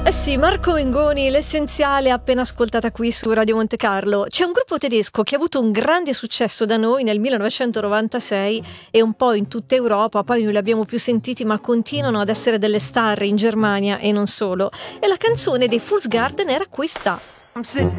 Eh sì, Marco Mengoni, l'essenziale appena ascoltata qui su Radio Monte Carlo. C'è un gruppo tedesco che ha avuto un grande successo da noi nel 1996 e un po' in tutta Europa, poi non li abbiamo più sentiti, ma continuano ad essere delle star in Germania e non solo. E la canzone dei Fools Garden era questa. I'm sitting